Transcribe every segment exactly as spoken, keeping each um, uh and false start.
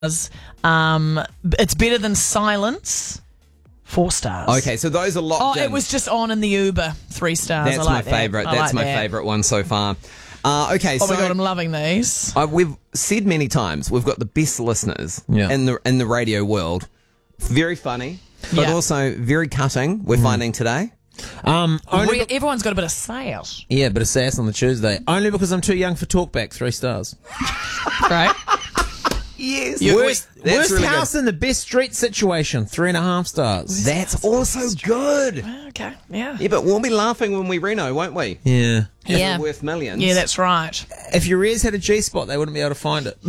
Um, it's better than silence. Four stars. Okay, so those are locked Oh, in. it was just on in the Uber. Three stars. That's I like my that. favourite. I That's like my that. favourite one so far. Uh, okay, Oh so my god, I'm loving these. uh, we've said many times we've got the best listeners Yeah. in the in the radio world. Very funny, but Yeah. also very cutting. We're finding today. Um, only Re- be- everyone's got a bit of sass. yeah, but a sass on the Tuesday. Only because I'm too young for talkback. Three stars. Right? Yes, worst That's worst really house in the best street situation. Three and a half stars. good. That's also good. Okay, yeah. Yeah, but we'll be laughing when we reno, won't we? Yeah. If Yeah. we're worth millions. Yeah, that's right. If your ears had a G spot, they wouldn't be able to find it.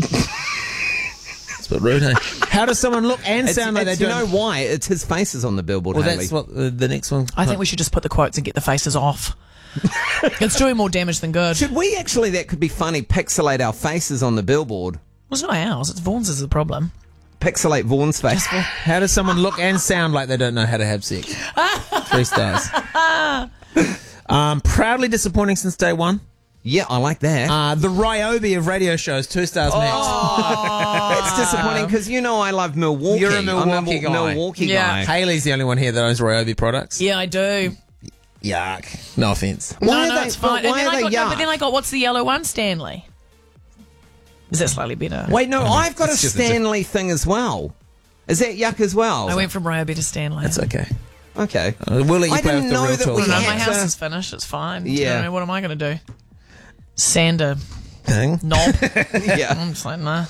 It's a bit rude, hey? How does someone look and It's, sound like they it's, you don't? know why? It's his faces on the billboard. Well, Hayley. that's what the, the next one. I think we should just put the quotes and get the faces off. It's doing more damage than good. Should we actually? That could be funny. Pixelate our faces on the billboard. Well, it's not ours. It's Vaughn's is the problem. Pixelate Vaughn's face. How does someone look and sound like they don't know how to have sex? Three stars. Um, proudly disappointing since day one. Yeah, I like that. Uh, the Ryobi of radio shows, two stars max. It's disappointing because you know I love Milwaukee. You're a I'm Milwaukee guy. Milwaukee Yeah. guy. Haley's the only one here that owns Ryobi products. Yeah, I do. Yuck. No offence. Why no, are no, they- it's fine. but And why then, are I they got, no, yuck? but then I got, what's the yellow one? Stanley. Is that slightly better? Wait, no, I've got a It's just a Stanley thing as well. Is that yuck as well? I went from Ryobi to Stanley. It's okay. Okay. Uh, we'll let you I play didn't with the know real that tools. we no, had my house to- is finished. It's fine. Yeah. You know, what am I going to do? Sander Thing. knob. Yeah. I'm just like, nah.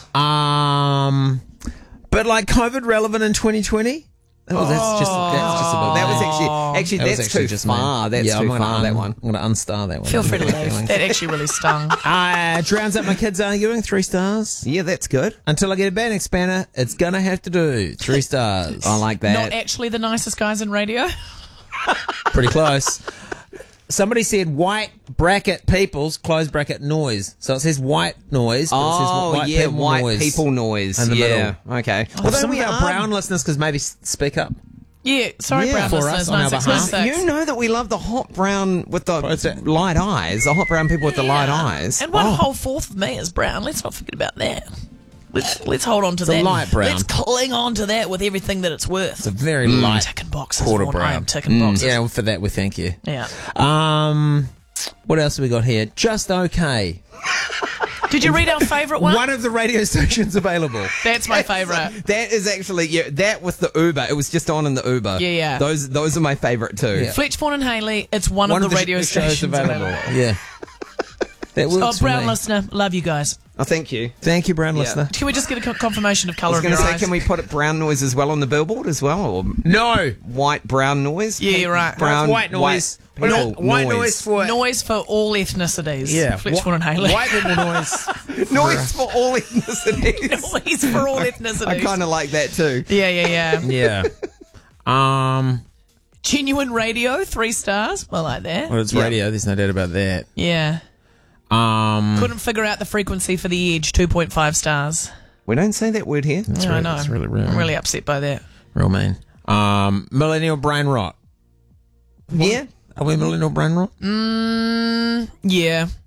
Um, but like COVID relevant in twenty twenty? That was, that's just that's just about That was actually actually That was that's actually too just far. me. That's yeah, too I'm gonna far. un- that one. I'm going to unstar that one. Feel free to Feelings. leave. That actually really stung. Uh, drowns out my kids arguing. Three stars. Yeah, that's good. Until I get a band expander, it's gonna have to do. Three stars. I like that. Not actually the nicest guys in radio. Pretty close. Somebody said white bracket people's close bracket noise. So it says white noise. But it says Oh white yeah, people white noise people noise. in the yeah. middle. Okay. Well, Although some we of our are- brown listeners, because maybe s- speak up. Yeah, sorry, Yeah. brown For listeners, us on our nine six one six. You know that we love the hot brown with the What's that? light eyes. The hot brown people with the light eyes. And one Oh. whole fourth of me is brown. Let's not forget about that. Let's let's hold on to It's a that. light brown. Let's cling on to that with everything that it's worth. It's a very light Ticking boxes. quarter Vaughan. I brown. am ticking boxes. Yeah, well, for that we thank you. Yeah. Um, what else have we got here? Just okay. Did you read our favourite one? One of the radio stations available. That's my favourite. That is actually yeah. That with the Uber, it was just on in the Uber. Yeah, yeah. Those those are my favourite too. Yeah. Fletch, Vaughan and Haley, it's one, One of the sh- radio shows stations available. Yeah. That Oh, works for brown me. listener, love you guys. Oh, thank you. Thank you, brown Yeah. listener. Can we just get a co- confirmation of I colour was of going your to say, eyes? can we put it brown noise as well on the billboard as well, or No. white brown noise? Yeah, you're right. Brown white noise. White, No, people white noise. noise for Noise for all ethnicities. yeah. Fletch, Wh- Vaughan and Haley. White people noise. Noise for all ethnicities. Noise for all ethnicities. I kind of like that too. Yeah, yeah, yeah. Yeah. Um. Genuine radio, three stars. I like that. Well, it's Yeah. radio. There's no doubt about that. Yeah. Um. Couldn't figure out the frequency for the edge, two point five stars. We don't say that word here. Yeah, I really- know. that's really rude. I'm really upset by that. Real mean. Um. Millennial brain rot. Yeah. Are we millennial brain rot? Mm, yeah.